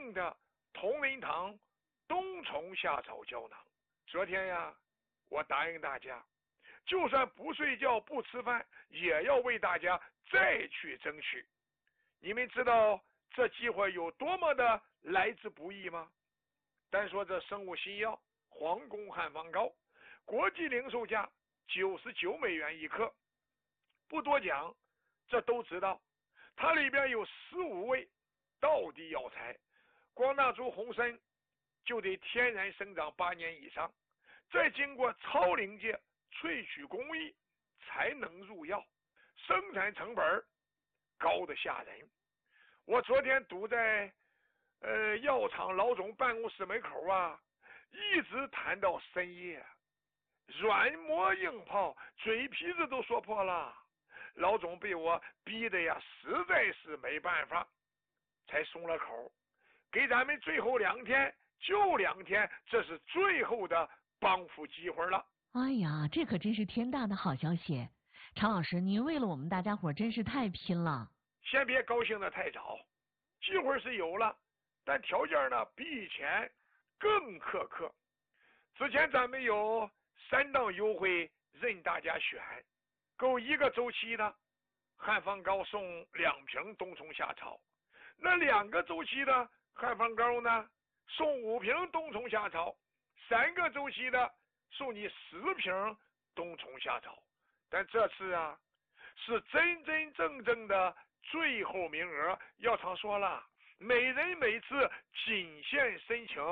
命的同仁堂冬虫夏草胶囊。昨天呀，我答应大家，就算不睡觉不吃饭，也要为大家再去争取。你们知道这机会有多么的来之不易吗？单说这生物新药皇宫汉方膏，国际零售价99美元一克。不多讲，这都知道，它里边有15味道地药材，光那株红参就得天然生长8年以上，再经过超临界萃取工艺才能入药，生产成本高得吓人。我昨天堵在药厂老总办公室门口啊，一直谈到深夜，软磨硬泡，嘴皮子都说破了。老总被我逼得呀，实在是没办法，才松了口，给咱们最后2天，就2天，这是最后的帮扶机会了。 哎呀，这可真是天大的好消息！常老师，您为了我们大家伙真是太拼了。 先别高兴得太早，机会是有了，但条件呢比以前更苛刻。之前咱们有3档优惠任大家选，够1个周期的汉方膏送2瓶冬虫夏草，那2个周期的汉方膏呢送5瓶冬虫夏草，3个周期的送你10瓶冬虫夏草。但这次啊是真真正正的最后名额，药厂说了，每人每次仅限申请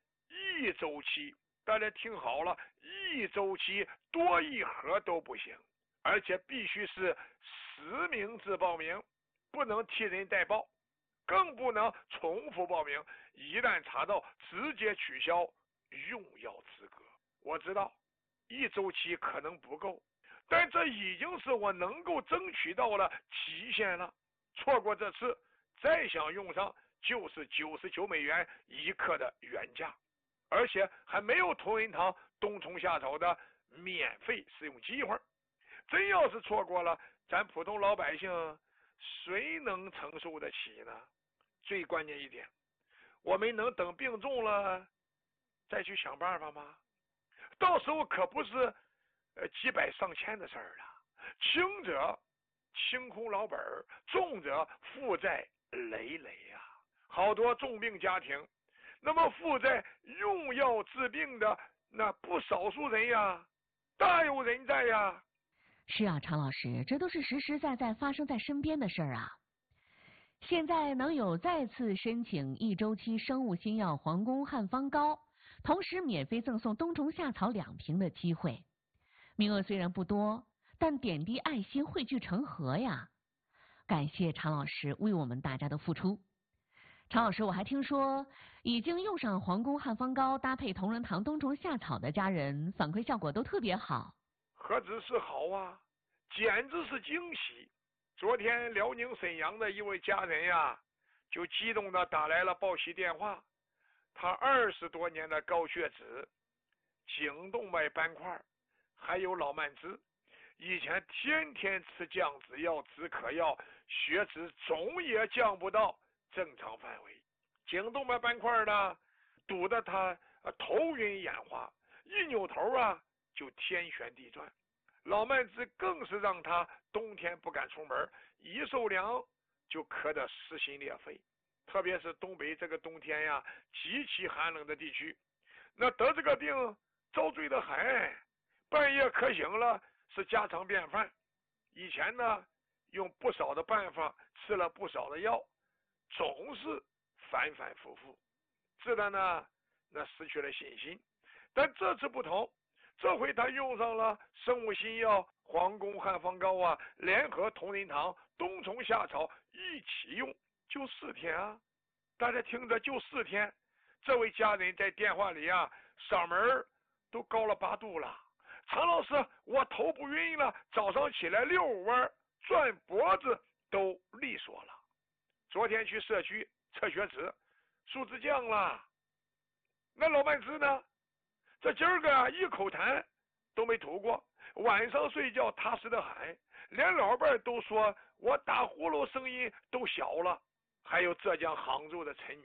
1周期。大家听好了，1周期多1盒都不行，而且必须是实名制报名，不能替人代报，更不能重复报名，一旦查到直接取消用药资格。我知道1周期可能不够，但这已经是我能够争取到了期限了，错过这次再想用上就是99美元一克的原价，而且还没有同仁堂冬虫夏草的免费使用机会。真要是错过了，咱普通老百姓谁能承受得起呢？最关键一点，我们能等病重了再去想办法吗？到时候可不是几百上千的事儿了。轻者清空老本，重者负债累累呀。好多重病家庭，那么负债用药治病的那不少数人呀，大有人在呀。 是啊，常老师，这都是实实在在发生在身边的事儿啊。现在能有再次申请1周期生物新药皇宫汉方膏，同时免费赠送冬虫夏草2瓶的机会，名额虽然不多，但点滴爱心汇聚成河呀。感谢常老师为我们大家的付出。常老师，我还听说已经用上皇宫汉方膏搭配同仁堂冬虫夏草的家人反馈效果都特别好。 何止是好啊，简直是惊喜。昨天辽宁沈阳的一位家人呀，就激动地打来了报喜电话。他20多年的高血脂、颈动脉斑块还有老慢支，以前天天吃降脂药、止渴药，血脂总也降不到正常范围。颈动脉斑块呢堵得他头晕眼花，一扭头啊就天旋地转。老慢支更是让他冬天不敢出门，一受凉就咳得撕心裂肺。特别是东北这个冬天呀，极其寒冷的地区，那得这个病遭罪的很，半夜咳醒了是家常便饭。以前呢用不少的办法，吃了不少的药，总是反反复复，治的呢那失去了信心。但这次不同，这回他用上了生物新药皇宫汉方膏啊，联合同仁堂冬虫夏草一起用，就4天啊。大家听着，就4天。这位家人在电话里啊，嗓门都高了8度了。常老师，我头不晕了，早上起来遛弯转脖子都利索了。昨天去社区测血脂，数值降了。那老慢支呢？这今儿个啊，一口痰都没吐过，晚上睡觉踏实的很，连老伴都说我打呼噜声音都小了。还有浙江杭州的陈女